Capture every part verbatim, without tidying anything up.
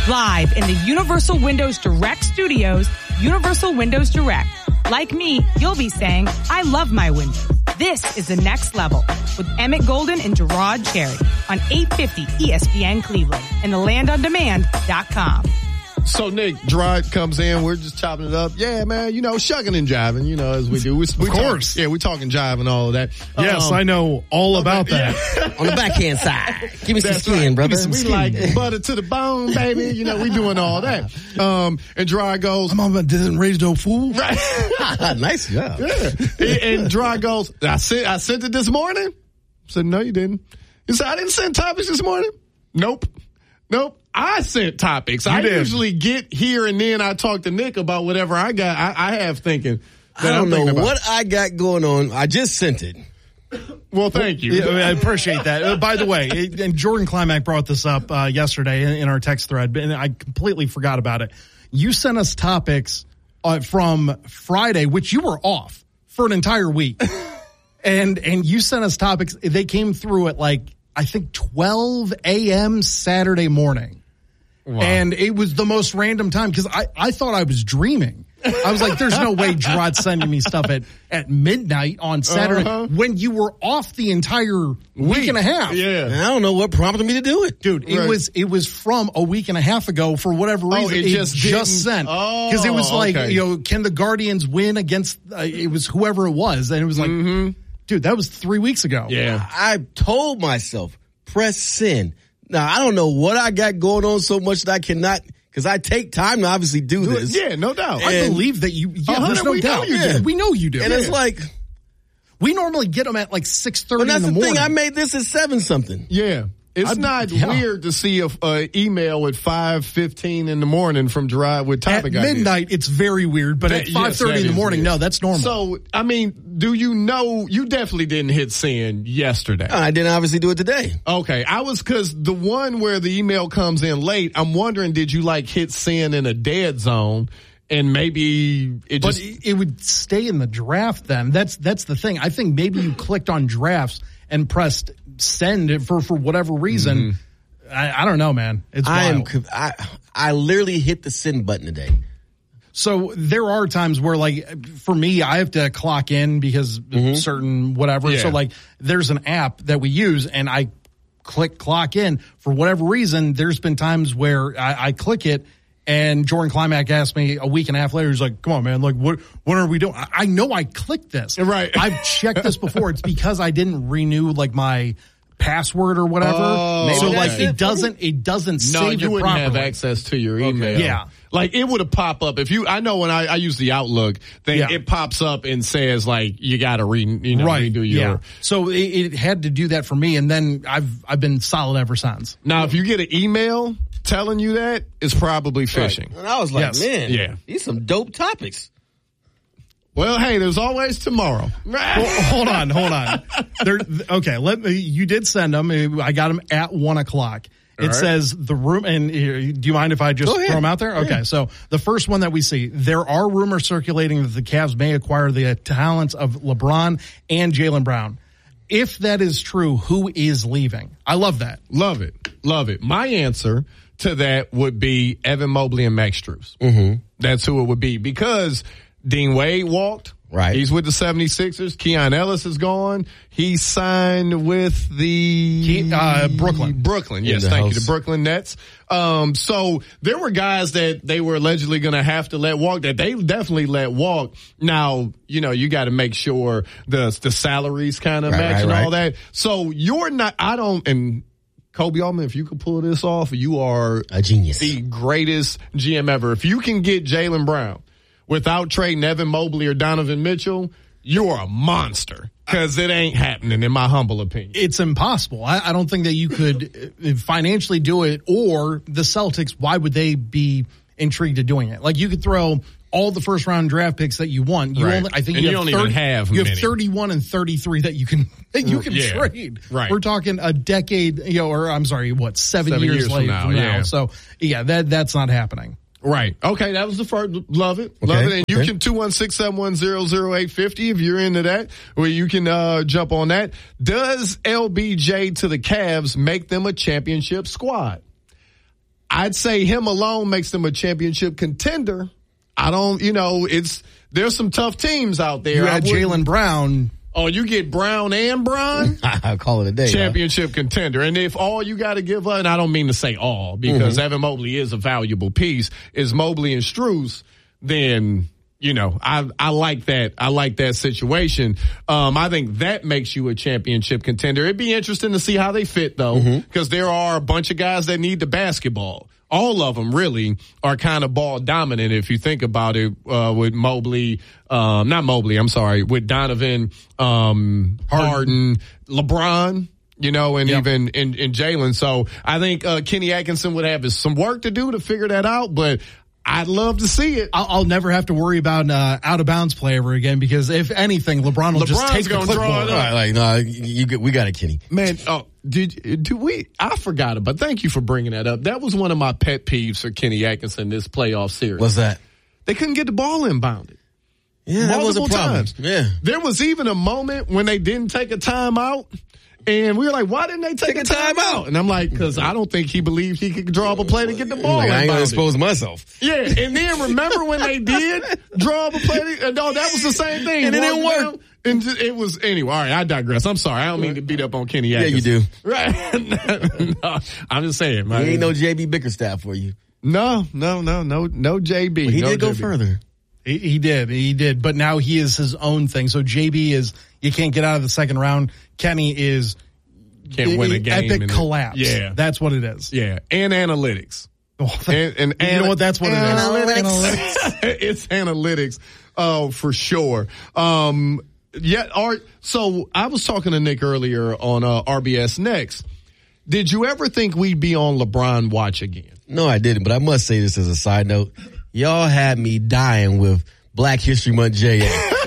Live in the Universal Windows Direct studios, Universal Windows Direct. Like me, you'll be saying, I love my windows. This is the next level with Emmett Golden and Gerard Cherry on eight fifty E S P N Cleveland and the land on demand dot com. So, Nick, Gerard comes in. We're just chopping it up. Yeah, man, you know, shucking and jiving, you know, as we do. We, we of course. Talk, yeah, we're talking jive and all of that. Yes, um, I know all about that. Yeah. On the backhand side. Give me some That's skin, right. brother. We Some like skin. butter to the bone, baby. You know, we doing all that. Um, and Gerard goes, I'm on my didn't raise no fool. Right. Nice job. Yeah. And Gerard goes, I sent, I sent it this morning. I said, no, you didn't. He said, I didn't send topics this morning. Nope. Nope. I sent topics. You I did. Usually get here and then I talk to Nick about whatever I got. I, I have thinking. I don't know what I got going on. I just sent it. Well, thank you. Yeah, I, mean, I appreciate that. Uh, by the way, it, and Jordan Climack brought this up uh, yesterday in, in our text thread, and I completely forgot about it. You sent us topics uh, from Friday, which you were off for an entire week, and and you sent us topics. They came through at like I think twelve a.m. Saturday morning. Wow. And it was the most random time because I, I thought I was dreaming. I was like, there's no way Gerard's sending me stuff at, at midnight on Saturday uh-huh. when you were off the entire week, week and a half. Yeah. And I don't know what prompted me to do it. Dude, it right. was it was from a week and a half ago for whatever reason. Oh, it, it just, just sent. Because oh, it was like, okay. you know, can the Guardians win against, uh, it was whoever it was. And it was like, mm-hmm. dude, that was three weeks ago. Yeah. I told myself, press send. Now, I don't know what I got going on so much that I cannot, because I take time to obviously do this. Yeah, no doubt. I believe that you, yeah, uh-huh, there's no we doubt. Know you yeah. do. We know you do. And yeah. it's like, we normally get them at like six thirty in the morning. But that's the thing, I made this at seven something. Yeah. It's I, not yeah. weird to see a, a email at five fifteen in the morning from Gerard with topic At midnight, ideas. It's very weird, but that, at five thirty yes, in the morning, weird. No, that's normal. So, I mean, do you know, you definitely didn't hit send yesterday. I didn't obviously do it today. Okay. I was, cause the one where the email comes in late, I'm wondering, did you like hit send in a dead zone? And maybe it just. But it would stay in the draft then. That's, that's the thing. I think maybe you clicked on drafts and pressed send for, for whatever reason. Mm-hmm. I, I don't know, man. It's I wild. am, I, I literally hit the send button today. So there are times where, like, for me, I have to clock in because mm-hmm. certain whatever. Yeah. So, like, there's an app that we use, and I click clock in. For whatever reason, there's been times where I, I click it, and Jordan Climack asked me a week and a half later, he's like, come on, man, like, what what are we doing? I, I know I clicked this. Right. I've checked this before. It's because I didn't renew, like, my password or whatever. Oh, so okay. like it doesn't it doesn't no, save you it wouldn't properly. have access to your email. Okay. Yeah. Like it would have pop up if you, I know when I, I use the Outlook thing, yeah. it pops up and says like, you gotta re, you know, right. redo your. Yeah. So it, it had to do that for me. And then I've, I've been solid ever since. Now, if you get an email telling you that, it's probably phishing. Right. And I was like, yes. man, yeah. these some dope topics. Well, hey, there's always tomorrow. Well, hold on, hold on. There, okay, let me. You did send them. I got them at one o'clock. It right. says the room, and uh, do you mind if I just throw them out there? Okay, yeah. So the first one that we see, there are rumors circulating that the Cavs may acquire the talents of LeBron and Jaylen Brown. If that is true, who is leaving? I love that. Love it. Love it. My answer to that would be Evan Mobley and Max Strus. Mm-hmm. That's who it would be because Dean Wade walked. Right. He's with the seventy-sixers. Keon Ellis is gone. He signed with the he, uh, Brooklyn. Brooklyn. Yes. Thank house. you. The Brooklyn Nets. Um, so there were guys that they were allegedly going to have to let walk that they definitely let walk. Now, you know, you got to make sure the, the salaries kind of right, match right, and right. all that. So you're not, I don't, and Kobe Altman, if you could pull this off, you are a genius, the greatest G M ever. If you can get Jaylen Brown without trading Evan Mobley or Donovan Mitchell, you're a monster. Because it ain't happening, in my humble opinion. It's impossible. I, I don't think that you could financially do it, or the Celtics, why would they be intrigued to doing it? Like, you could throw all the first round draft picks that you want. You right. only, I think and you, you have don't thirty, even have You many. have thirty-one and thirty-three that you can that you can yeah. trade. Right. We're talking a decade, you know, or I'm sorry, what, seven, seven years, years later from now. From now. Yeah. So, yeah, that that's not happening. Right. Okay, that was the first. Love it. Okay. Love it. And you okay. can two one six, seven one zero, zero eight five zero if you're into that, where you can uh jump on that. Does L B J to the Cavs make them a championship squad? I'd say him alone makes them a championship contender. I don't, you know, it's there's some tough teams out there. You had Jaylen Brown. Oh, you get Brown and Bron? I'll call it a day. Championship huh? contender. And if all you got to give up, and I don't mean to say all, because mm-hmm. Evan Mobley is a valuable piece, is Mobley and Strus, then, you know, I I like that. I like that situation. Um, I think that makes you a championship contender. It'd be interesting to see how they fit, though, because mm-hmm. there are a bunch of guys that need the basketball. All of them really are kind of ball dominant if you think about it, uh, with Mobley, um, not Mobley, I'm sorry, with Donovan, um, Harden, LeBron, you know, and yep. even in, in Jaylen. So I think, uh, Kenny Atkinson would have some work to do to figure that out, but I'd love to see it. I'll, I'll never have to worry about uh, out of bounds play ever again because if anything, LeBron will LeBron's just take the draw clipboard. it up. Right, like, no, you, you, we got it, Kenny. Man, oh, did do we? I forgot it, but thank you for bringing that up. That was one of my pet peeves for Kenny Atkinson this playoff series. What's that? They couldn't get the ball inbounded. Yeah, that was a problem. Times. Yeah, there was even a moment when they didn't take a timeout. And we were like, why didn't they take, take a timeout? Time and I'm like, because I don't think he believed he could draw up a play to get the ball. Like, I ain't going to expose myself. Yeah, and then remember when they did draw up a play? To, no, that was the same thing. And it didn't work. And it was, anyway, all right, I digress. I'm sorry. I don't mean to beat up on Kenny Atkinson. Yeah, you do. Right. No, I'm just saying, man. He ain't no J B Bickerstaff for you. No, no, no, no, no J B. But he no did go J B. further. He, he did. He did. But now he is his own thing. So J B is, you can't get out of the second round. Kenny is, can't win a game. Epic collapse. It, yeah. That's what it is. Yeah. And analytics. Oh, and, and, you and know what? That's what analytics. it is. Analytics. It's analytics. Oh, for sure. Um, yeah. Art. So I was talking to Nick earlier on uh, R B S Next. Did you ever think we'd be on LeBron watch again? No, I didn't. But I must say this as a side note. Y'all had me dying with Black History Month J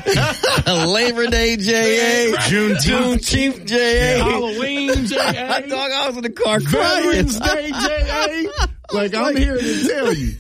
A. Labor Day J A. Juneteenth. Juneteenth J A. Halloween J A. Dog, I was in the car crying. Veterans Day J A. Like, I'm here to tell you.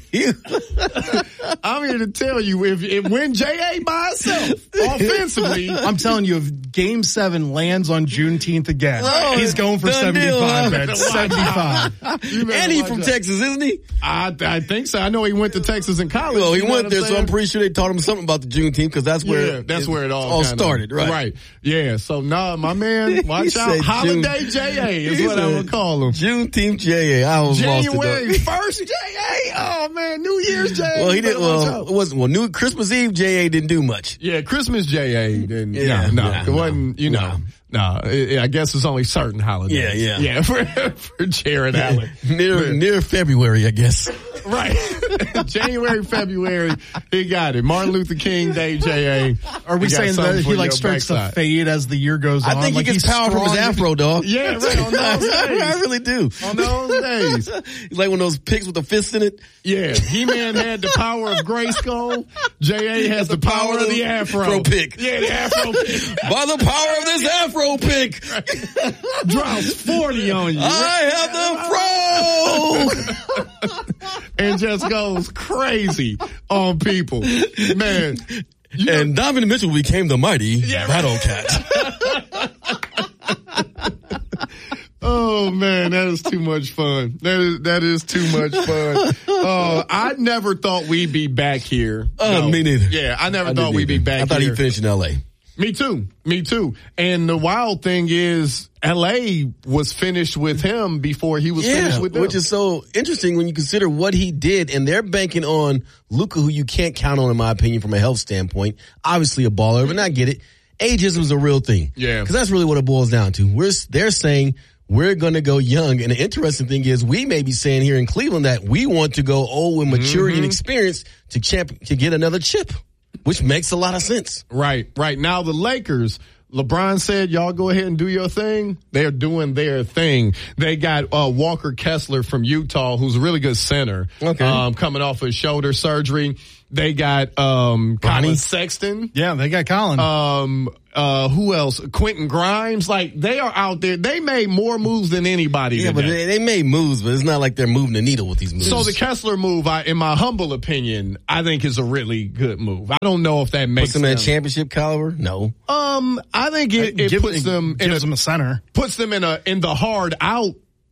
I'm here to tell you if, if when J A by itself, offensively. I'm telling you, if Game seven lands on Juneteenth again, oh, he's going for seventy-five, man. seventy-five. And he's from Texas, isn't he? I, I think so. I know he went to Texas in college. Well, he went there, so I'm pretty sure they taught him something about the Juneteenth because that's where, yeah, that's it, where it all, all kinda, started, right? Right. Yeah, so, nah, my man, watch out. Holiday June, J A is what I would call him. Juneteenth J A. I was January lost it. first J A. Oh, man, New Year's J A. Well, he didn't, well, it wasn't, well, New Christmas Eve J A didn't do much. Yeah, Christmas J A didn't, yeah, no, no, nah, it wasn't, you know. No, it, I guess it's only certain holidays. Yeah, yeah. Yeah, for, for Jared Allen. near, near February, I guess. Right. January, February, he got it. Martin Luther King Day, J A. Are we saying that he like starts to fade as the year goes on? I think like he gets power from his afro, dog. Yeah, right. On those days. I really do. On those days. He's like one of those pigs with the fist in it. Yeah. He-Man had the power of Grayskull. J A has the, the power, power of the afro. Afro pick. Yeah, the afro pick. By the power of this afro pick. Drops forty on you. I have the fro. And just goes crazy on people. Man. And know, Donovan Mitchell became the mighty yeah, Battle right. Cat. Oh man, that is too much fun. That is that is too much fun. Oh, I never thought we'd be back here. Uh, no. Me neither. Yeah, I never I thought we'd either. be back here. I thought here. he'd finish in L A. Me too. Me too. And the wild thing is L A was finished with him before he was yeah, finished with them. Which is so interesting when you consider what he did. And they're banking on Luka, who you can't count on, in my opinion, from a health standpoint. Obviously a baller, but I get it. Ageism is a real thing. Yeah. Because that's really what it boils down to. We're, they're saying we're going to go young. And the interesting thing is we may be saying here in Cleveland that we want to go old with maturity mm-hmm. and experience to champ, to get another chip. Which makes a lot of sense. Right, right. Now the Lakers, LeBron said, y'all go ahead and do your thing. They're doing their thing. They got uh, Walker Kessler from Utah, who's a really good center, okay. um, coming off of shoulder surgery. They got um, Colin Sexton. Yeah, they got Colin. Um, uh, who else? Quentin Grimes. Like, they are out there. They made more moves than anybody Yeah, today. but they, they made moves, but it's not like they're moving the needle with these moves. So the Kessler move, I, in my humble opinion, I think is a really good move. I don't know if that makes puts them, them in a championship caliber. No. Um, I think it, it Give, puts them it in gives a, them a center. Puts them in a in the hard out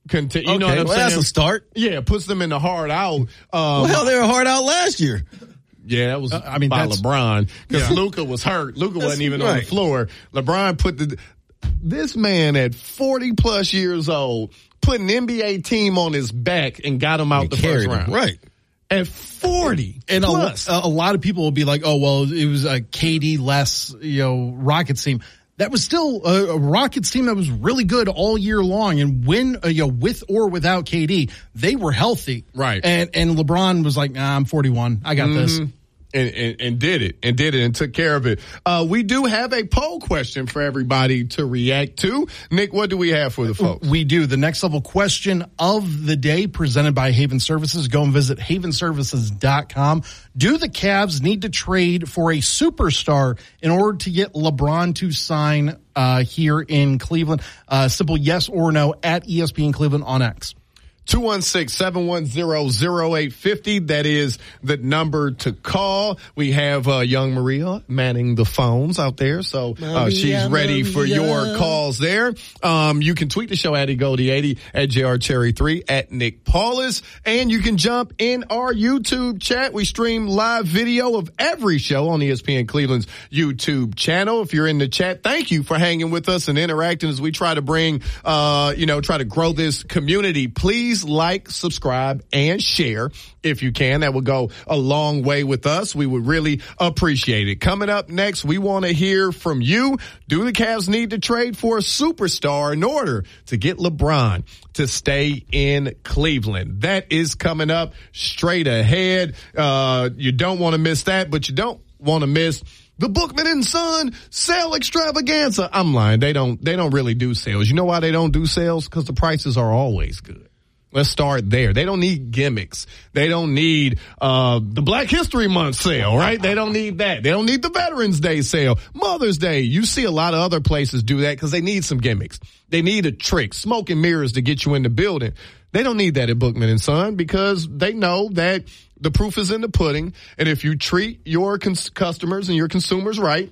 Continue, you okay, know what I'm well, saying? That's a start. Yeah, puts them in the hard out. Um, well, hell, they were hard out last year. Yeah, that was uh, I mean, by that's, LeBron because yeah. Luka was hurt. Luka That's wasn't even right. on the floor. LeBron put the this man at forty plus years old put an N B A team on his back and got him out He the first him. round. Right. At forty And plus. a, a lot of people will be like, oh, well, it was a K D less, you know, Rockets team. That was still a, a Rockets team that was really good all year long. And when, uh, you know, with or without K D, they were healthy. Right. And, and LeBron was like, nah, I'm forty-one. I got mm-hmm. this. And, and, and did it and did it and took care of it. Uh, we do have a poll question for everybody to react to. Nick, what do we have for the folks? We do. The next level question of the day presented by Haven Services. Go and visit haven services dot com. Do the Cavs need to trade for a superstar in order to get LeBron to sign uh, here in Cleveland? Uh, simple yes or no at E S P N Cleveland on X. two one six, seven one zero, zero eight five zero. That is the number to call. We have uh, young Maria manning the phones out there, so uh, she's ready for your calls there. Um, you can tweet the show at E Goldie eighty, at J R Cherry three, at Nick Paulus, and you can jump in our YouTube chat. We stream live video of every show on E S P N Cleveland's YouTube channel. If you're in the chat, thank you for hanging with us and interacting as we try to bring, uh, you know, try to grow this community. Please like, subscribe, and share if you can. That would go a long way with us. We would really appreciate it. Coming up next, we want to hear from you. Do the Cavs need to trade for a superstar in order to get LeBron to stay in Cleveland? That is coming up straight ahead. Uh, you don't want to miss that, but you don't want to miss the Bookman and Son sale extravaganza. I'm lying. They don't, they don't really do sales. You know why they don't do sales? Because the prices are always good. Let's start there. They don't need gimmicks. They don't need uh the Black History Month sale, right? They don't need that. They don't need the Veterans Day sale. Mother's Day. You see a lot of other places do that because they need some gimmicks. They need a trick, smoke and mirrors to get you in the building. They don't need that at Bookman and Son because they know that the proof is in the pudding. And if you treat your cons- customers and your consumers right,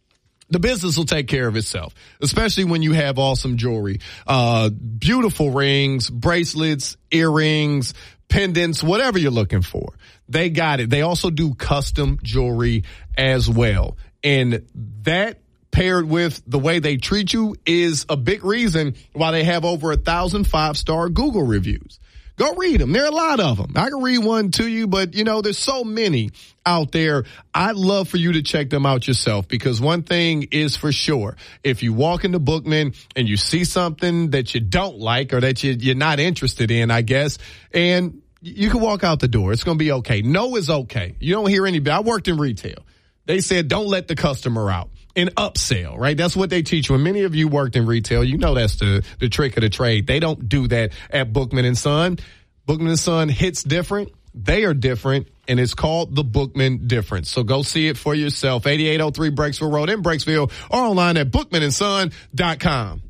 the business will take care of itself, especially when you have awesome jewelry, uh, beautiful rings, bracelets, earrings, pendants, whatever you're looking for. They got it. They also do custom jewelry as well. And that paired with the way they treat you is a big reason why they have over a thousand five-star Google reviews. Go read them. There are a lot of them. I can read one to you, but, you know, there's so many out there. I'd love for you to check them out yourself because one thing is for sure. If you walk into Bookman and you see something that you don't like or that you, you're not interested in, I guess, and you can walk out the door. It's going to be okay. No is okay. You don't hear any. I worked in retail. They said don't let the customer out. An upsell, right? That's what they teach you. And many of you worked in retail. You know that's the, the trick of the trade. They don't do that at Bookman and Son. Bookman and Son hits different. They are different, and it's called the Bookman difference. So go see it for yourself. eighty-eight oh three Breaksville Road in Breaksville or online at bookman and son dot com.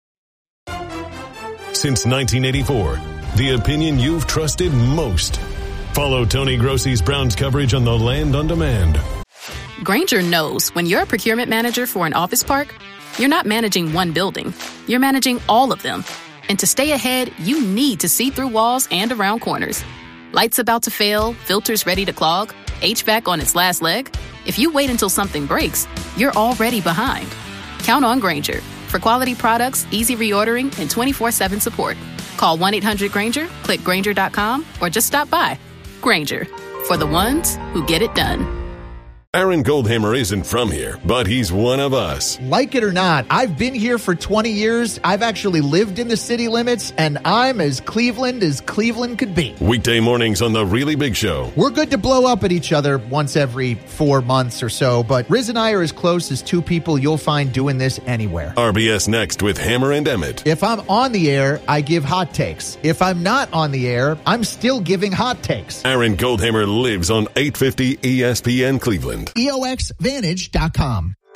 Since nineteen eighty-four, the opinion you've trusted most. Follow Tony Grossi's Browns coverage on The Land on Demand. Grainger knows when you're a procurement manager for an office park, you're not managing one building. You're managing all of them. And to stay ahead, you need to see through walls and around corners. Lights about to fail, filters ready to clog, H V A C on its last leg. If you wait until something breaks, you're already behind. Count on Grainger for quality products, easy reordering, and twenty-four seven support. Call one eight hundred Grainger, click Grainger dot com, or just stop by. Grainger, for the ones who get it done. Aaron Goldhammer isn't from here, but he's one of us. Like it or not, I've been here for twenty years. I've actually lived in the city limits, and I'm as Cleveland as Cleveland could be. Weekday mornings on The Really Big Show. We're good to blow up at each other once every four months or so, but Riz and I are as close as two people you'll find doing this anywhere. R B S Next with Hammer and Emmett. If I'm on the air, I give hot takes. If I'm not on the air, I'm still giving hot takes. Aaron Goldhammer lives on eight fifty E S P N Cleveland. E O X Vantage dot com.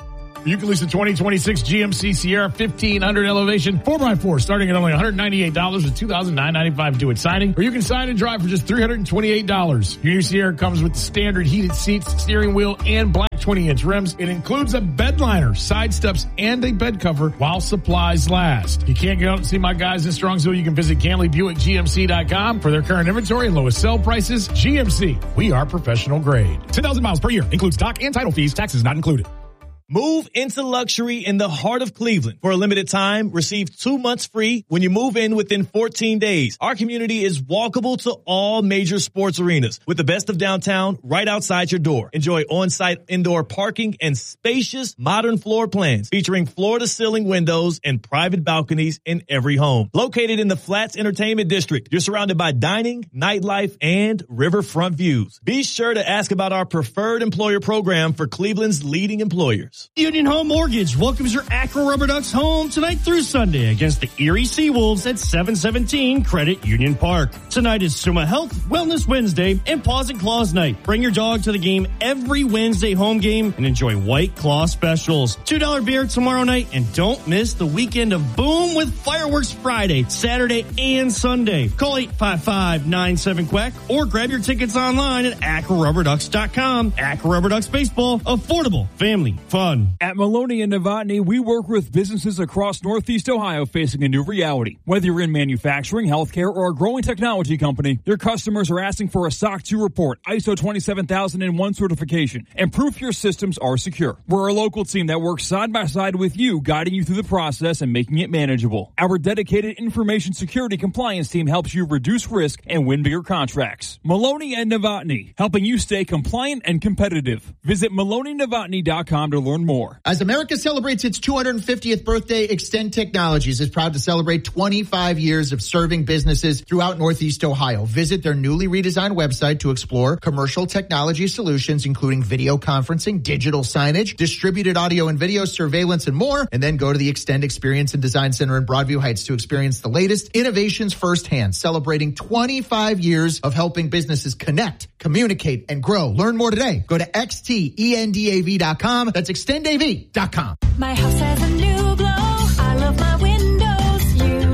You can lease a twenty twenty-six G M C Sierra fifteen hundred elevation four by four starting at only one hundred ninety-eight dollars with two thousand nine hundred ninety-five dollars due at signing, or you can sign and drive for just three hundred twenty-eight dollars. Your new Sierra comes with the standard heated seats, steering wheel, and black twenty inch rims. It includes a bed liner, side steps, and a bed cover while supplies last. You can't get out and see my guys in Strongsville. You can visit Camley Buick G M C dot com for their current inventory and lowest sell prices. G M C, we are professional grade. ten thousand miles per year. Includes dock and title fees. Taxes not included. Move into luxury in the heart of Cleveland. For a limited time, receive two months free when you move in within fourteen days. Our community is walkable to all major sports arenas with the best of downtown right outside your door. Enjoy on-site indoor parking and spacious modern floor plans featuring floor-to-ceiling windows and private balconies in every home. Located in the Flats Entertainment District, you're surrounded by dining, nightlife, and riverfront views. Be sure to ask about our preferred employer program for Cleveland's leading employers. Union Home Mortgage welcomes your Acura Rubber Ducks home tonight through Sunday against the Erie Seawolves at seven seventeen Credit Union Park. Tonight is Suma Health Wellness Wednesday and Paws and Claws night. Bring your dog to the game every Wednesday home game and enjoy White Claw specials. two dollar beer tomorrow night, and don't miss the weekend of Boom with Fireworks Friday, Saturday, and Sunday. Call eight five five, nine seven, quack or grab your tickets online at Acura Rubber Ducks dot com. Acura Rubber Ducks Baseball, affordable, family, fun. At Maloney and Novotny, we work with businesses across Northeast Ohio facing a new reality. Whether you're in manufacturing, healthcare, or a growing technology company, your customers are asking for a S O C two report, I S O twenty-seven thousand one certification, and proof your systems are secure. We're a local team that works side by side with you, guiding you through the process and making it manageable. Our dedicated information security compliance team helps you reduce risk and win bigger contracts. Maloney and Novotny, helping you stay compliant and competitive. Visit Maloney Novotny dot com to learn more. As America celebrates its two hundred fiftieth birthday, Extend Technologies is proud to celebrate twenty-five years of serving businesses throughout Northeast Ohio. Visit their newly redesigned website to explore commercial technology solutions, including video conferencing, digital signage, distributed audio and video, surveillance, and more. And then go to the Extend Experience and Design Center in Broadview Heights to experience the latest innovations firsthand, celebrating twenty-five years of helping businesses connect, communicate, and grow. Learn more today. Go to X T E N D A V dot com. That's extend A V dot com. My house has a new glow. I love my windows.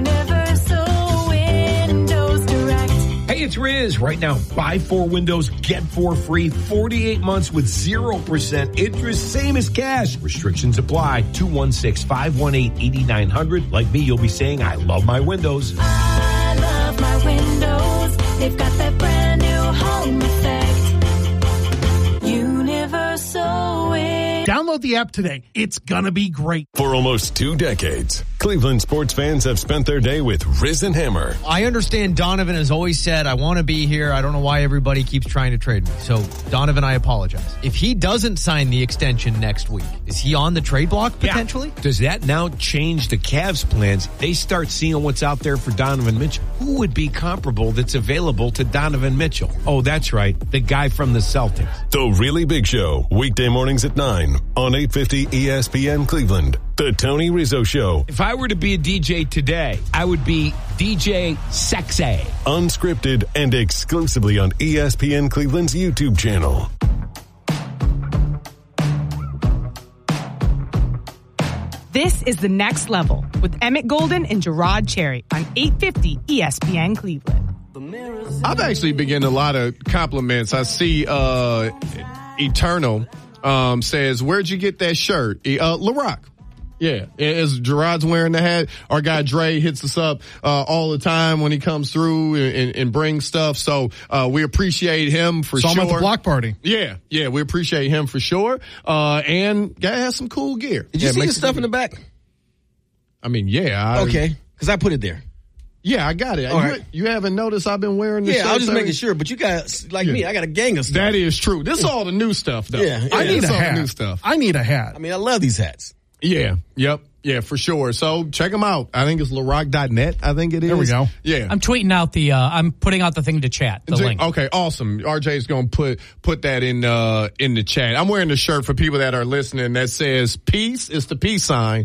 Universal Windows Direct. Hey, it's Riz. Right now, buy four windows, get four free, forty-eight months with zero percent interest, same as cash. Restrictions apply. two one six, five one eight, eight nine zero zero. Like me, you'll be saying, I love my windows. I love my windows. They've got that brand new home effect. Universal Windows. Download the app today. It's gonna be great. For almost two decades, Cleveland sports fans have spent their day with Riz and Hammer. I understand Donovan has always said, I want to be here. I don't know why everybody keeps trying to trade me. So, Donovan, I apologize. If he doesn't sign the extension next week, is he on the trade block potentially? Yeah. Does that now change the Cavs' plans? They start seeing what's out there for Donovan Mitchell. Who would be comparable that's available to Donovan Mitchell? Oh, that's right. The guy from the Celtics. The Really Big Show, weekday mornings at nine on eight fifty E S P N Cleveland. The Tony Rizzo Show. If I were to be a D J today, I would be D J Sexy. Unscripted and exclusively on E S P N Cleveland's YouTube channel. This is The Next Level with Emmett Golden and Gerard Cherry on eight fifty E S P N Cleveland. I've actually been getting a lot of compliments. I see uh, Eternal um, says, where'd you get that shirt? Uh, LaRock. Yeah, as Gerard's wearing the hat, our guy Dre hits us up uh, all the time when he comes through and, and, and brings stuff. So uh, we appreciate him for Saw sure. him at the block party. Yeah, yeah, we appreciate him for sure. Uh, and guy has some cool gear. Did you yeah, see the stuff in the back? I mean, yeah. I, okay, because I put it there. Yeah, I got it. All you, right. you haven't noticed I've been wearing this? Yeah, shirt I was just thing? making sure. But you got, like yeah. me, I got a gang of stuff. That is true. This is all the new stuff, though. Yeah, yeah. I need this a all hat. The new stuff. I need a hat. I mean, I love these hats. Yeah, yep. Yeah, for sure. So check them out. I think it's larock dot net. I think it is. There we go. Yeah. I'm tweeting out the, uh, I'm putting out the thing to chat, the link. Okay, awesome. R J's going to put, put that in, uh, in the chat. I'm wearing the shirt for people that are listening that says peace. It's the peace sign.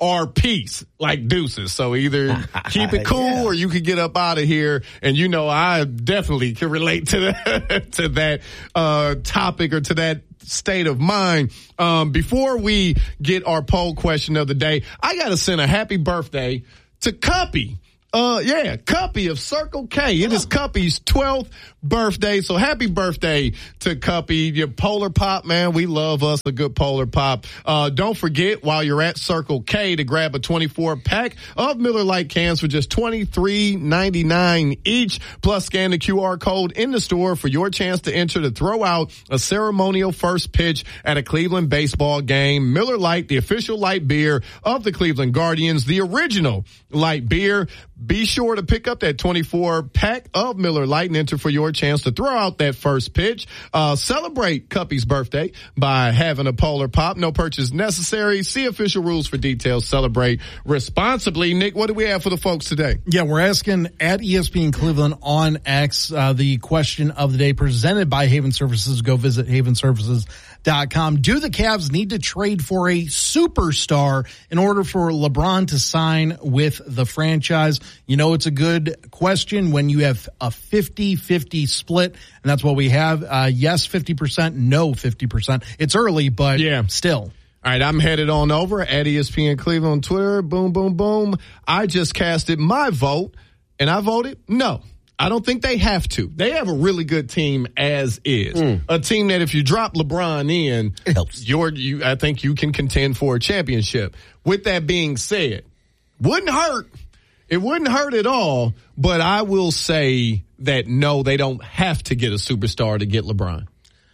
or peace, like deuces. So either keep it cool yeah. or you could get up out of here. And you know, I definitely can relate to that, to that, uh, topic or to that state of mind. Um, before we get our poll question of the day, I got to send a happy birthday to Cuppy. Uh, yeah, Cuppy of Circle K. It is Cuppy's twelfth birthday. So happy birthday to Cuppy. Your Polar Pop, man. We love us a good Polar Pop. Uh, don't forget while you're at Circle K to grab a twenty-four pack of Miller Lite cans for just twenty-three ninety-nine each. Plus scan the Q R code in the store for your chance to enter to throw out a ceremonial first pitch at a Cleveland baseball game. Miller Lite, the official light beer of the Cleveland Guardians, the original light beer. Be sure to pick up that twenty-four pack of Miller Lite and enter for your chance to throw out that first pitch. Uh, celebrate Cuppy's birthday by having a Polar Pop. No purchase necessary. See official rules for details. Celebrate responsibly. Nick, what do we have for the folks today? Yeah, we're asking at E S P N Cleveland on X, uh, the question of the day presented by Haven Services. Go visit haven services dot com. Do the Cavs need to trade for a superstar in order for LeBron to sign with the franchise? You know, it's a good question when you have a fifty-fifty split, and that's what we have. Uh, yes, fifty percent, no, fifty percent. It's early, but yeah, still. All right, I'm headed on over at E S P N Cleveland on Twitter. Boom, boom, boom. I just casted my vote, and I voted no. I don't think they have to. They have a really good team as is. Mm. A team that if you drop LeBron in, it helps. You're, you, I think you can contend for a championship. With that being said, wouldn't hurt. It wouldn't hurt at all, but I will say that no, they don't have to get a superstar to get LeBron.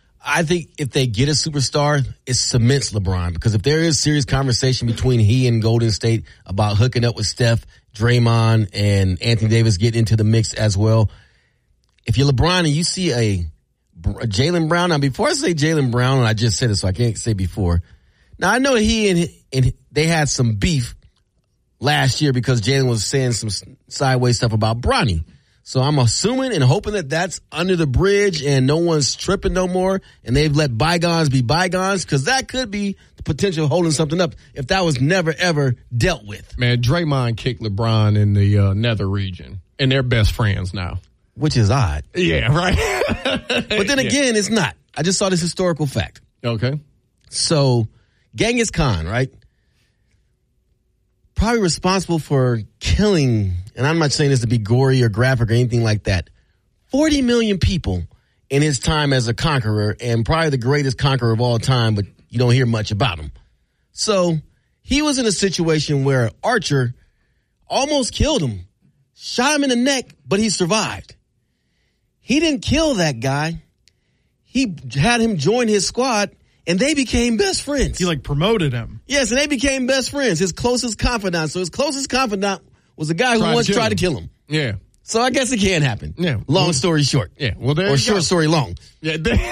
I think if they get a superstar, it cements LeBron, because if there is serious conversation between he and Golden State about hooking up with Steph, Draymond, and Anthony Davis getting into the mix as well, if you're LeBron and you see a, a Jaylen Brown, now before I say Jaylen Brown, and I just said it so I can't say before, now I know he and, and they had some beef last year because Jaylen was saying some sideways stuff about Bronny. So I'm assuming and hoping that that's under the bridge and no one's tripping no more and they've let bygones be bygones, because that could be the potential of holding something up if that was never, ever dealt with. Man, Draymond kicked LeBron in the uh, nether region, and they're best friends now. Which is odd. Yeah, right. But then again, yeah. It's not. I just saw this historical fact. Okay. So Genghis Khan, right? Probably responsible for killing, and I'm not saying this to be gory or graphic or anything like that, forty million people in his time as a conqueror, and probably the greatest conqueror of all time, but you don't hear much about him. So he was in a situation where Archer almost killed him, shot him in the neck, but he survived. He didn't kill that guy. He had him join his squad, and they became best friends. He like promoted him. Yes, and they became best friends. His closest confidant. So his closest confidant was a guy who tried once to tried him. to kill him. Yeah. So I guess it can happen. Yeah. Long well, story short. Yeah. Well, there or you short go. story long. Yeah.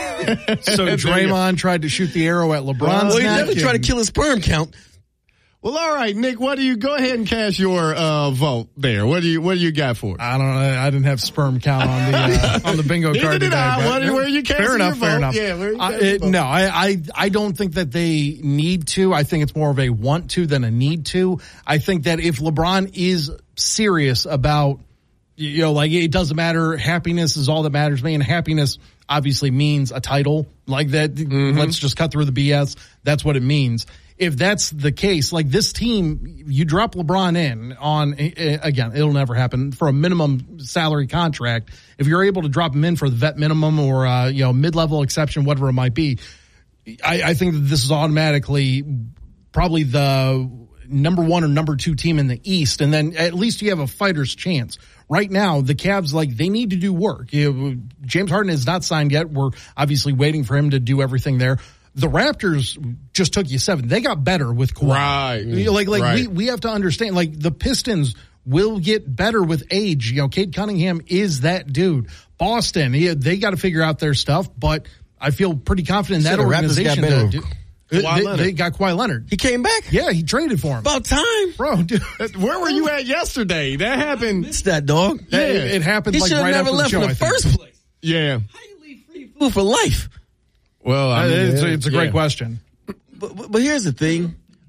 So Draymond tried to shoot the arrow at LeBron's well, he neck. never tried to kill his sperm count. Well, all right, Nick, what do you, go ahead and cast your, uh, vote there. What do you, what do you got for it? I don't know. I didn't have sperm count on the, uh, on the bingo Neither card did today. I. What, where you casting fair enough, your fair vote? enough. Yeah, where you I, casting it, your no, vote? I, I, I don't think that they need to. I think it's more of a want to than a need to. I think that if LeBron is serious about, you know, like it doesn't matter, happiness is all that matters to me, and happiness obviously means a title like that. Mm-hmm. Let's just cut through the B S. That's what it means. If that's the case, like this team, you drop LeBron in on, again, it'll never happen, for a minimum salary contract. If you're able to drop him in for the vet minimum or, uh, you know, mid-level exception, whatever it might be, I, I think that this is automatically probably the number one or number two team in the East. And then at least you have a fighter's chance. Right now, the Cavs, like, they need to do work. You know, James Harden is not signed yet. We're obviously waiting for him to do everything there. The Raptors just took you seven. They got better with Kawhi. Right. Like, like right. we, we have to understand, like, the Pistons will get better with age. You know, Cade Cunningham is that dude. Boston, he, they got to figure out their stuff, but I feel pretty confident in that so the organization. Raptors got better. That, Kawhi they, they got Kawhi Leonard. He came back? Yeah, he traded for him. About time. Bro, dude. Where were you at yesterday? That happened. It's that dog. Yeah, it, it happened he like right never after left the show, in the I think. first place. Yeah. How you leave free food for life? Well, I mean, it's, it's a great yeah. question. But, but, but here's the thing.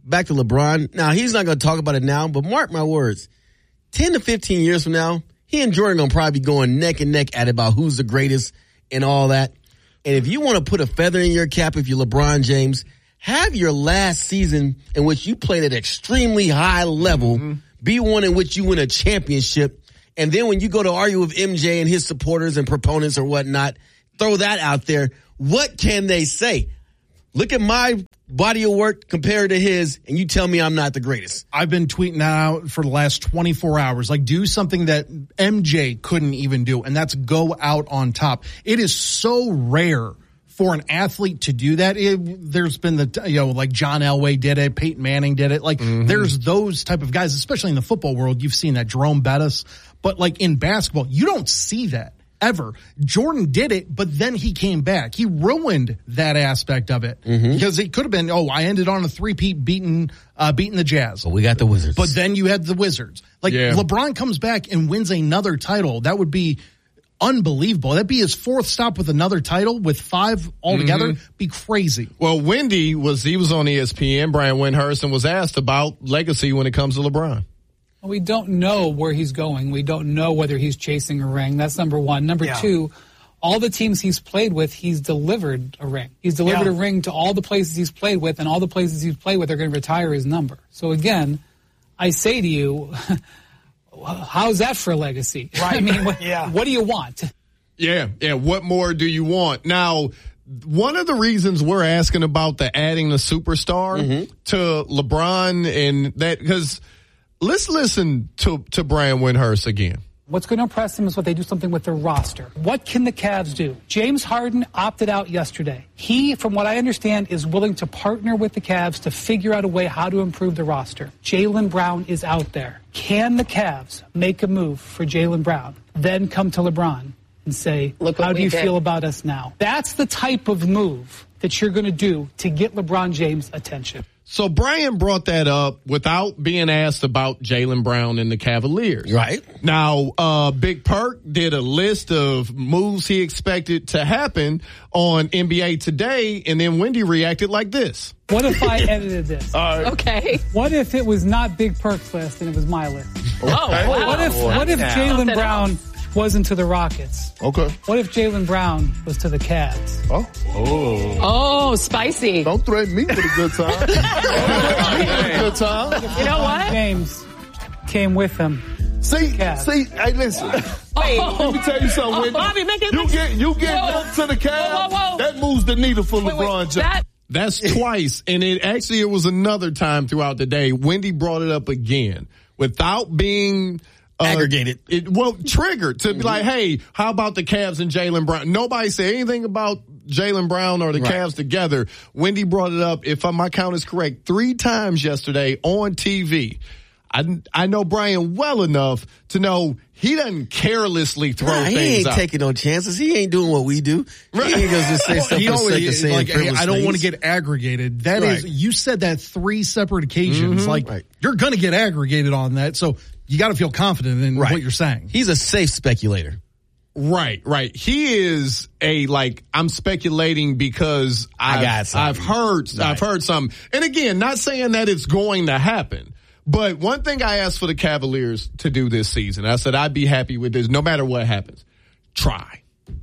back to LeBron. Now, he's not going to talk about it now, but mark my words. ten to fifteen years from now, he and Jordan going to probably be going neck and neck at it about who's the greatest and all that. And if you want to put a feather in your cap, if you're LeBron James, have your last season in which you played at extremely high level, mm-hmm. be one in which you win a championship. And then when you go to argue with M J and his supporters and proponents or whatnot, throw that out there. What can they say? Look at my body of work compared to his, and you tell me I'm not the greatest. I've been tweeting that out for the last twenty-four hours. Like, do something that M J couldn't even do, and that's go out on top. It is so rare for an athlete to do that. It, there's been the, you know, like John Elway did it, Peyton Manning did it. Like, mm-hmm. there's those type of guys, especially in the football world. You've seen that, Jerome Bettis. But, like, in basketball, you don't see that. Ever. Jordan did it, but then he came back. He ruined that aspect of it mm-hmm. because it could have been, oh, I ended on a three-peat beating, uh, beating the Jazz. But we got the Wizards. But then you had the Wizards. Like, yeah. LeBron comes back and wins another title. That would be unbelievable. That'd be his fourth stop with another title with five altogether. Mm-hmm. Be crazy. Well, Wendy was, he was on E S P N, Brian Windhurst, and was asked about legacy when it comes to LeBron. We don't know where he's going. We don't know whether he's chasing a ring. That's number one. Number yeah. two, all the teams he's played with, he's delivered a ring. He's delivered yeah. a ring to all the places he's played with, and all the places he's played with are going to retire his number. So again, I say to you, how's that for a legacy? Right. I mean, what, yeah. what do you want? Yeah, yeah. What more do you want? Now, one of the reasons we're asking about the adding the superstar mm-hmm. to LeBron and that, because let's listen to, to Brian Windhurst again. What's going to impress them is what they do something with their roster. What can the Cavs do? James Harden opted out yesterday. He, from what I understand, is willing to partner with the Cavs to figure out a way how to improve the roster. Jaylen Brown is out there. Can the Cavs make a move for Jaylen Brown, then come to LeBron and say, how do you did. feel about us now? That's the type of move that you're going to do to get LeBron James' attention. So Brian brought that up without being asked about Jaylen Brown and the Cavaliers. Right. Now, uh, Big Perk did a list of moves he expected to happen on N B A Today, and then Wendy reacted like this. What if I edited this? Uh, okay. What if it was not Big Perk's list and it was my list? Oh, wow. What if, what if Jaylen Brown wasn't to the Rockets? Okay. What if Jaylen Brown was to the Cavs? Oh. Oh. Oh, spicy. Don't threaten me with a good time. Don't threaten me with a good time. You know what? James came with him. See, Cavs. see, hey, listen. Wait. Let me tell you something, Oh, Wendy. Bobby, make it You make- get, you get Whoa. up to the Cavs, Whoa, whoa, whoa. that moves the needle for Wait, wait, LeBron James. that- That's twice, and it actually it was another time throughout the day. Wendy brought it up again without being uh, aggregated. It, well, triggered to be like, hey, how about the Cavs and Jaylen Brown? Nobody said anything about Jaylen Brown or the Right. Cavs together. Wendy brought it up, if my count is correct, three times yesterday on T V. I, I know Brian well enough to know he doesn't carelessly throw Nah, things he ain't out. taking no chances. He ain't doing what we do. Right. He ain't gonna just say stuff He for the sake of always, saying like, hey, frivolous I don't want to things. get aggregated. That Right. is, you said that three separate occasions. Mm-hmm. Like, Right. you're going to get aggregated on that. So you got to feel confident in Right. what you're saying. He's a safe speculator. Right, right. He is a, like, I'm speculating because I I've, got something. I've heard, Right. I've heard something. And again, not saying that it's going to happen, but one thing I asked for the Cavaliers to do this season, I said I'd be happy with this no matter what happens. Try.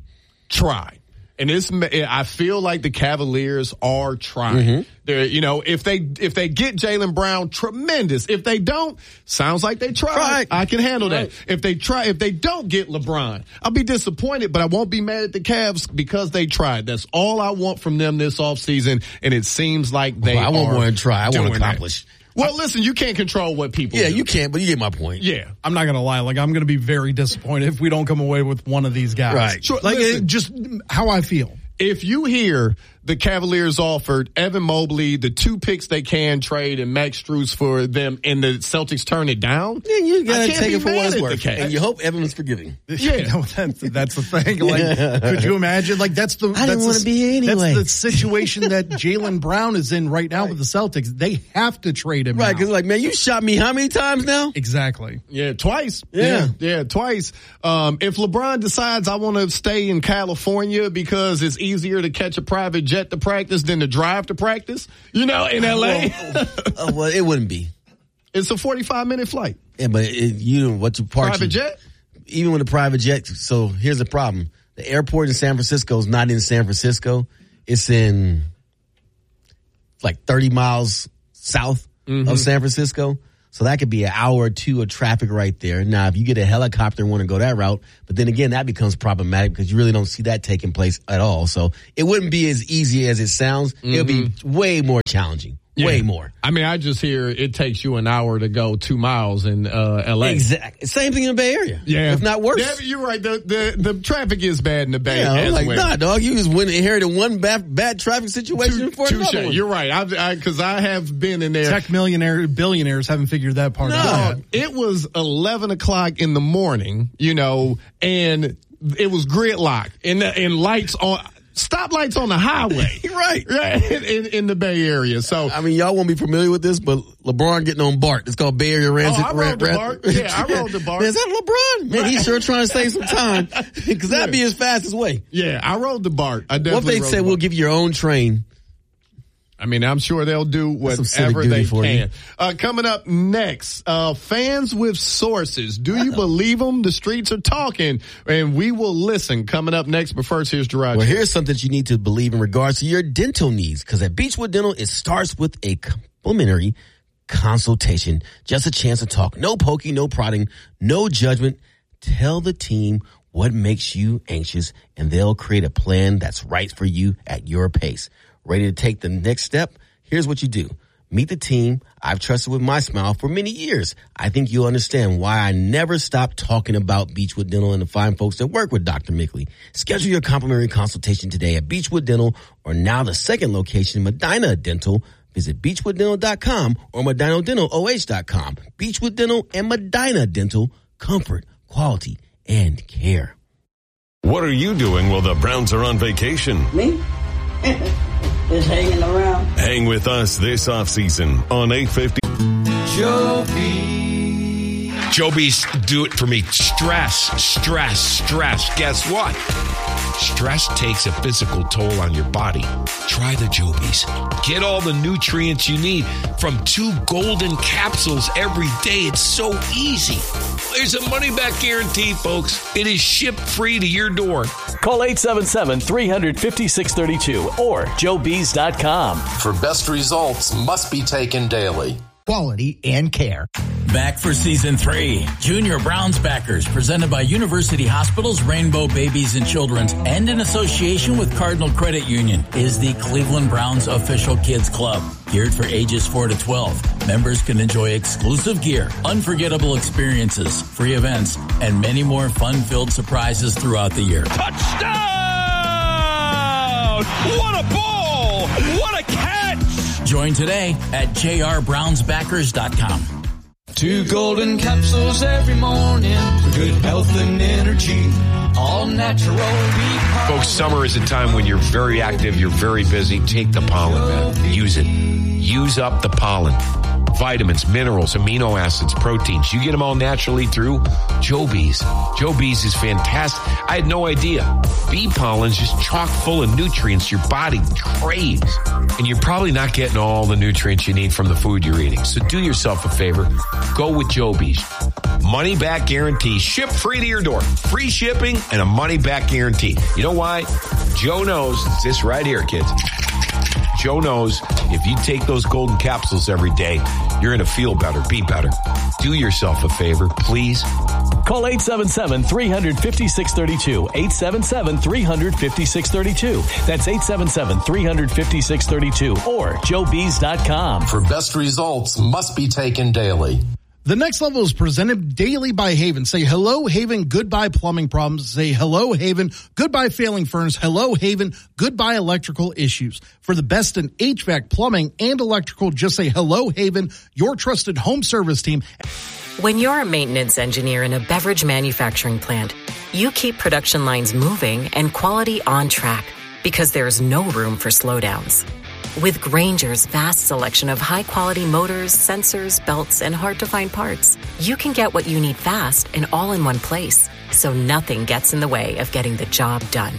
Try. And it's, I feel like the Cavaliers are trying. Mm-hmm. They're, you know, if they, if they get Jaylen Brown, tremendous. If they don't, sounds like they tried. Right. I can handle Right. that. If they try, if they don't get LeBron, I'll be disappointed, but I won't be mad at the Cavs because they tried. That's all I want from them this offseason. And it seems like they Well, I won't are want to try. I want doing to that. accomplish. Well, listen, you can't control what people Yeah, do. you can't, but you get my point. Yeah. I'm not going to lie. Like, I'm going to be very disappointed if we don't come away with one of these guys. Right. Sure, Like, listen. it, just how I feel. If you hear the Cavaliers offered Evan Mobley, the two picks they can trade, and Max Strus for them, and the Celtics turn it down, Then you I gotta can't take be it for mad what it's at the worth. Cavs. And you hope Evan is forgiving. Yeah. You know, that's, that's the thing. Like, could you imagine? Like, that's the, I didn't that's wanna the, be here anyway. That's the situation that Jaylen Brown is in right now with the Celtics. They have to trade him. Right, now. because like, man, you shot me how many times now? Exactly. Yeah, twice. Yeah. yeah, yeah, twice. Um, if LeBron decides I want to stay in California because it's easier to catch a private jet jet to practice than to drive to practice, you know, in L A? Well, uh, well it wouldn't be. It's a forty-five minute flight. Yeah, but it, you know what you park. Private jet? Even with a private jet. So here's the problem. The airport in San Francisco is not in San Francisco. It's in like thirty miles south mm-hmm. of San Francisco. So that could be an hour or two of traffic right there. Now, if you get a helicopter and want to go that route, but then again, that becomes problematic because you really don't see that taking place at all. So it wouldn't be as easy as it sounds. Mm-hmm. It'll be way more challenging. Yeah. Way more. I mean, I just hear it takes you an hour to go two miles in uh, L A. Exactly. Same thing in the Bay Area. Yeah. If not worse. Yeah, you're right. The, the the traffic is bad in the Bay yeah, as like, well. Nah, dog. You just went and inherited one bad, bad traffic situation for Touche. another one. You're right. Because I, I, I have been in there. Tech millionaire, billionaires haven't figured that part no, out. It was eleven o'clock in the morning, you know, and it was gridlock and, and lights on. Stoplights on the highway. right. Right. In, in the Bay Area. So, I mean, y'all won't be familiar with this, but LeBron getting on BART. It's called Bay Area Transit. Oh, I rode the BART. Yeah, I rode the BART. Man, is that LeBron? Man, he's sure trying to save some time because that'd be his fastest way. Yeah, I rode the BART. I definitely What if they rode say the we'll give you your own train? I mean, I'm sure they'll do whatever they for can. You. Uh, coming up next, uh, fans with sources. Do you believe them? The streets are talking, and we will listen. Coming up next, but first, here's Gerard. Well, here's something that you need to believe in regards to your dental needs, because at Beechwood Dental, it starts with a complimentary consultation. Just a chance to talk. No poking, no prodding, no judgment. Tell the team what makes you anxious, and they'll create a plan that's right for you at your pace. Ready to take the next step? Here's what you do. Meet the team I've trusted with my smile for many years. I think you'll understand why I never stop talking about Beechwood Dental and the fine folks that work with Doctor Mickley. Schedule your complimentary consultation today at Beechwood Dental, or now the second location, Medina Dental. Visit beechwood dental dot com or medina dental o h dot com. Beechwood Dental and Medina Dental. Comfort, quality, and care. What are you doing while the Browns are on vacation? Me? Just hanging around. Hang with us this offseason on eight fifty. Joby. Joby's do it for me. Stress, stress, stress. Guess what? Stress takes a physical toll on your body. Try the Jobies. Get all the nutrients you need from two golden capsules every day. It's so easy. There's a money-back guarantee, folks. It is shipped free to your door. Call eight seven seven, three hundred, five six three two or joe bees dot com. For best results, must be taken daily. Quality and care. Back for season three. Junior Browns Backers, presented by University Hospitals, Rainbow Babies and Children's, and in association with Cardinal Credit Union, is the Cleveland Browns official kids club. Geared for ages four to twelve. Members can enjoy exclusive gear, unforgettable experiences, free events, and many more fun-filled surprises throughout the year. Touchdown! What a ball! What a catch! Join today at j r browns backers dot com. Two golden capsules every morning for good health and energy. All natural. Folks, summer is a time when you're very active, you're very busy. Take the pollen, man. Use it. Use up the pollen. Vitamins, minerals, amino acids, proteins. You get them all naturally through Jobies. Jobies is fantastic. I had no idea. Bee pollen's just chock full of nutrients your body craves. And you're probably not getting all the nutrients you need from the food you're eating. So do yourself a favor. Go with Jobies. Money back guarantee. Ship free to your door. Free shipping and a money back guarantee. You know why? Joe knows. It's this right here, kids. Joe knows if you take those golden capsules every day, you're going to feel better, be better. Do yourself a favor, please. Call eight seven seven, three hundred, five six three two. eight seven seven, three hundred, five six three two. That's eight seven seven, three hundred, five six three two or joe bees dot com. For best results, must be taken daily. The Next Level is presented daily by Haven. Say hello, Haven, goodbye plumbing problems. Say hello, Haven, goodbye failing furnace. Hello, Haven, goodbye electrical issues. For the best in H V A C, plumbing, and electrical, just say hello, Haven, your trusted home service team. When you're a maintenance engineer in a beverage manufacturing plant, you keep production lines moving and quality on track because there's no room for slowdowns. With Grainger's vast selection of high-quality motors, sensors, belts, and hard-to-find parts, you can get what you need fast and all in one place, so nothing gets in the way of getting the job done.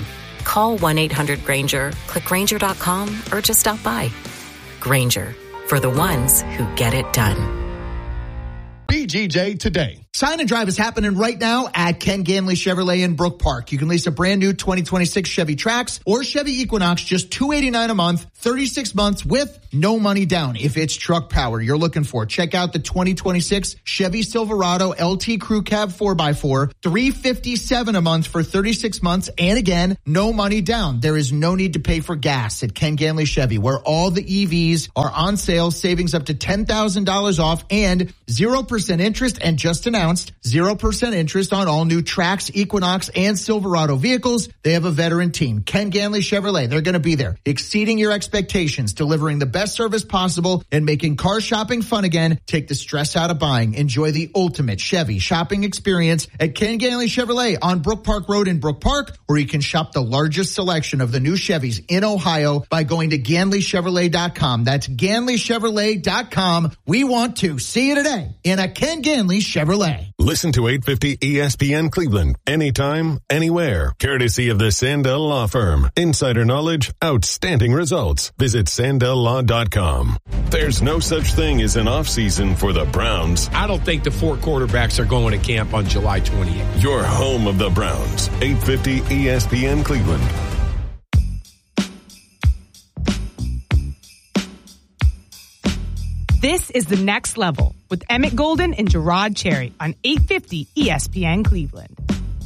Call one eight hundred Granger, click Granger dot com, or just stop by. Granger, for the ones who get it done. B G J today. Sign and drive is happening right now at Ken Ganley Chevrolet in Brook Park. You can lease a brand new twenty twenty-six Chevy Trax or Chevy Equinox, just two hundred eighty-nine dollars a month, thirty-six months with no money down. If it's truck power you're looking for, check out the twenty twenty-six Chevy Silverado L T Crew Cab four by four, three hundred fifty-seven dollars a month for thirty-six months, and again, no money down. There is no need to pay for gas at Ken Ganley Chevy, where all the E Vs are on sale, savings up to ten thousand dollars off, and zero percent interest, and just announced zero percent interest on all new Trax, Equinox, and Silverado vehicles. They have a veteran team, Ken Ganley Chevrolet. They're going to be there, exceeding your expectations, delivering the best service possible, and making car shopping fun again. Take the stress out of buying. Enjoy the ultimate Chevy shopping experience at Ken Ganley Chevrolet on Brook Park Road in Brook Park, or you can shop the largest selection of the new Chevys in Ohio by going to Ganley Chevrolet dot com. That's Ganley Chevrolet dot com. We want to see you today in a Ken Ganley Chevrolet. Listen to eight fifty E S P N Cleveland anytime, anywhere. Courtesy of the Sandell Law Firm. Insider knowledge, outstanding results. Visit Sandell Law dot com. There's no such thing as an off-season for the Browns. I don't think the four quarterbacks are going to camp on July twenty-eighth. Your home of the Browns. eight fifty E S P N Cleveland. This is The Next Level with Emmett Golden and Gerard Cherry on eight fifty E S P N Cleveland.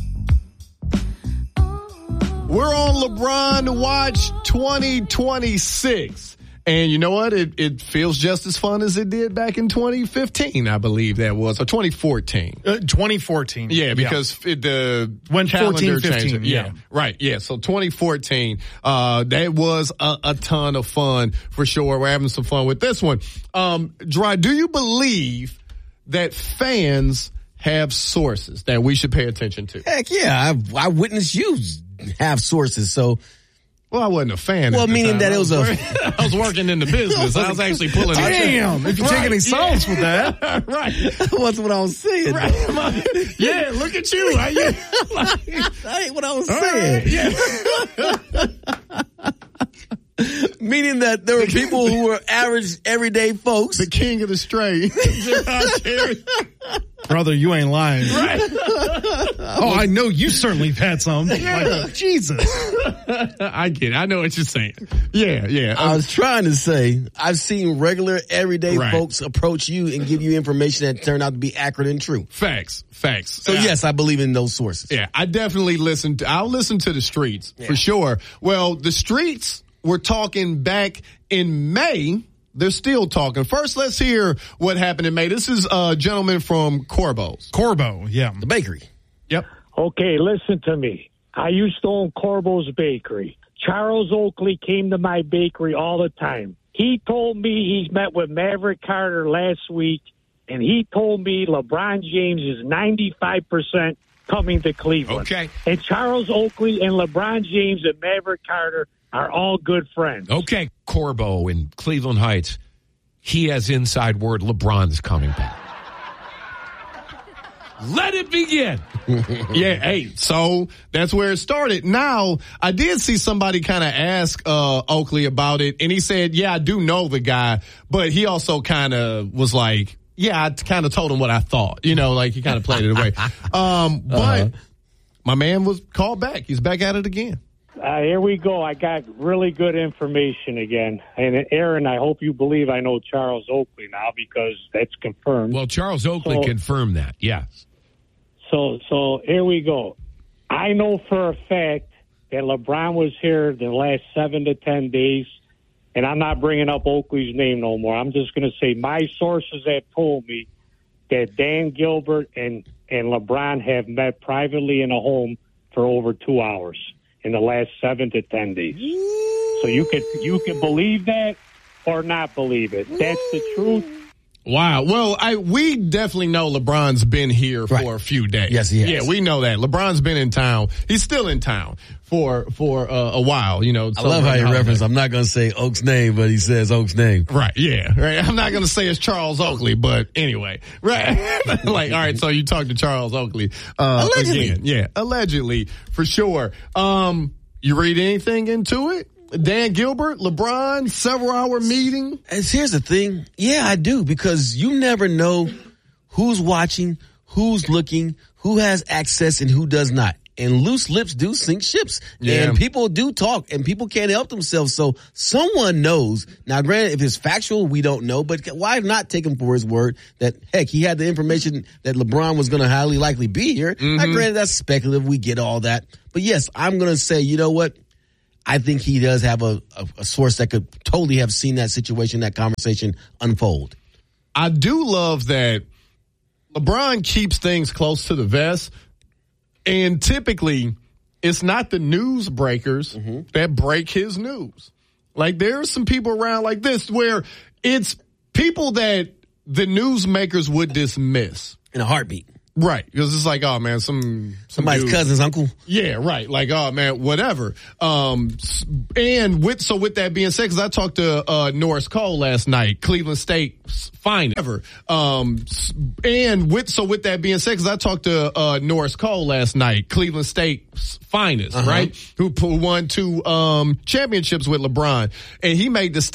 We're on LeBron Watch twenty twenty-six. And you know what? It, it feels just as fun as it did back in twenty fifteen, I believe that was, or twenty fourteen. Uh, twenty fourteen. Yeah, because yeah. It, the when calendar fourteen, fifteen, changed. yeah. yeah, right. Yeah, so twenty fourteen, uh, that was a, a ton of fun for sure. We're having some fun with this one. Um, Dry, do you believe that fans have sources that we should pay attention to? Heck yeah, I, I witnessed you have sources, so. Well, I wasn't a fan. Well, meaning that it was a. I was working in the business. I was actually pulling. Damn! If you take any songs with that, right? That's what I was saying. Right. Yeah, look at you. I, yeah. That ain't what I was saying. Right, yeah. Meaning that there were people who were average, everyday folks. The king of the stray. Brother, you ain't lying. Right. Oh, I know you certainly have had some. Yeah. Like, Jesus. I get it. I know what you're saying. Yeah, yeah. I was trying to say, I've seen regular, everyday Right. folks approach you and give you information that turned out to be accurate and true. Facts. Facts. So, yeah. yes, I believe in those sources. Yeah, I definitely listen to, I'll listen to the streets yeah. for sure. Well, the streets were talking back in May. They're still talking. First, let's hear what happened in May. This is a gentleman from Corbo's. Corbo, yeah. The bakery. Yep. Okay, listen to me. I used to own Corbo's Bakery. Charles Oakley came to my bakery all the time. He told me he's met with Maverick Carter last week, and he told me LeBron James is ninety-five percent coming to Cleveland. Okay. And Charles Oakley and LeBron James and Maverick Carter are all good friends. Okay, Corbo in Cleveland Heights, he has inside word LeBron's coming back. Let it begin. Yeah, hey, so that's where it started. Now, I did see somebody kind of ask uh, Oakley about it, and he said, yeah, I do know the guy, but he also kind of was like, yeah, I kind of told him what I thought. You know, like he kind of played it away. Um, but uh-huh. my man was called back. He's back at it again. Uh, here we go. I got really good information again. And Aaron, I hope you believe I know Charles Oakley now because that's confirmed. Well, Charles Oakley so, confirmed that, yes. So, so here we go. I know for a fact that LeBron was here the last seven to ten days, and I'm not bringing up Oakley's name no more. I'm just going to say my sources have told me that Dan Gilbert and, and LeBron have met privately in a home for over two hours. In the last seven to ten days. So you could you can believe that or not believe it. That's the truth. Wow. Well, I we definitely know LeBron's been here right. for a few days. Yes, he has. Yeah, we know that. LeBron's been in town. He's still in town for for uh, a while, you know. I love how you reference. I'm not going to say Oak's name, but he says Oak's name. Right, yeah. Right. I'm not going to say it's Charles Oakley, but anyway. Right. Like, all right, so you talked to Charles Oakley. Uh, allegedly. Again. Yeah, allegedly, for sure. Um, You read anything into it? Dan Gilbert, LeBron, several hour meeting. And here's the thing. Yeah, I do, because you never know who's watching, who's looking, who has access and who does not. And loose lips do sink ships. Yeah. And people do talk, and people can't help themselves. So someone knows. Now, granted, if it's factual, we don't know. But why not take him for his word that, heck, he had the information that LeBron was going to highly likely be here. Mm-hmm. Now, granted, that's speculative. We get all that. But, yes, I'm going to say, you know what? I think he does have a, a, a source that could totally have seen that situation, that conversation unfold. I do love that LeBron keeps things close to the vest. And typically, it's not the news breakers mm-hmm. that break his news. Like, there are some people around like this where it's people that the newsmakers would dismiss. In a heartbeat. Right. Because it's like, oh, man, some... some Somebody's dude. cousin's uncle. Yeah, right. Like, oh, man, whatever. Um, and with so with that being said, because I talked to uh, Norris Cole last night, Cleveland State's finest ever. Um, and with so with that being said, because I talked to uh, Norris Cole last night, Cleveland State's finest, uh-huh. right? Who, who won two um, championships with LeBron. And he made the